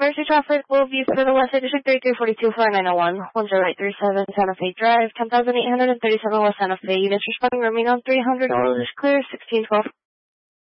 Mercy traffic will be for the West Side District 3242 4901, 10837 Santa Fe Drive, 10,837 West Santa Fe. Units responding remain on 300, all is clear, 1612.